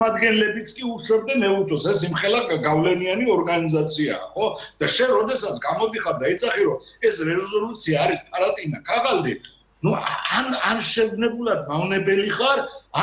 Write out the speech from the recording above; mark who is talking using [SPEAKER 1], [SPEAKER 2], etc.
[SPEAKER 1] მადგენლებიც კი უშვებდნენ ეუთოს, ეს იმხელა გავლენიანი ორგანიზაციაა, ხო? და შენ როდესაც გამოდიხარ და იცახი რომ ეს რეზოლუცია არის პარატინა ქაღალდი, ნუ ან შეგნებულად მავნებელი ხარ,